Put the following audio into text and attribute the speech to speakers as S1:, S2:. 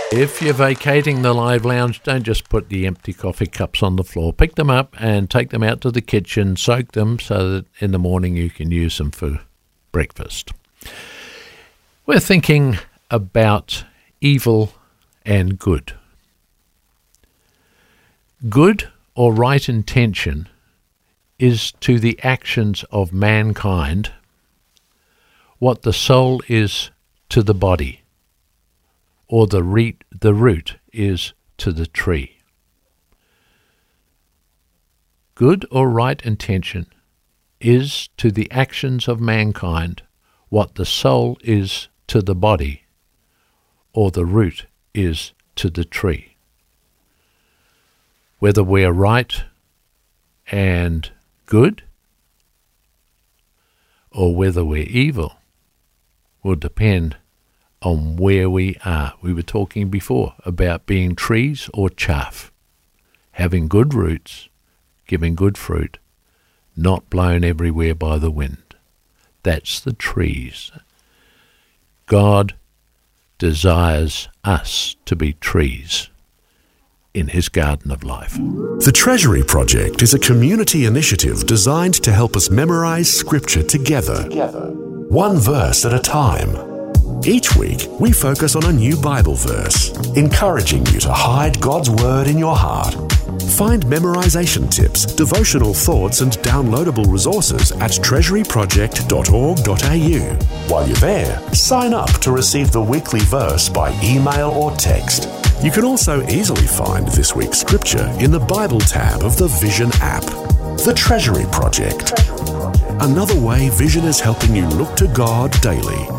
S1: If you're vacating the live lounge, don't just put the empty coffee cups on the floor. Pick them up and take them out to the kitchen, soak them so that in the morning you can use them for breakfast. We're thinking about evil and good. Good or right intention is to the actions of mankind what the soul is to the body, or the root is to the tree. Good or right intention is to the actions of mankind what the soul is to the body, or the root is to the tree. Whether we're right and good, or whether we're evil, will depend on where we are. We were talking before about being trees or chaff, having good roots, giving good fruit, not blown everywhere by the wind. That's the trees. God desires us to be trees in his garden of life.
S2: The Treasury Project is a community initiative designed to help us memorize Scripture together, one verse at a time. Each week, we focus on a new Bible verse, encouraging you to hide God's Word in your heart. Find memorization tips, devotional thoughts, and downloadable resources at treasuryproject.org.au. While you're there, sign up to receive the weekly verse by email or text. You can also easily find this week's scripture in the Bible tab of the Vision app. The Treasury Project. Another way Vision is helping you look to God daily.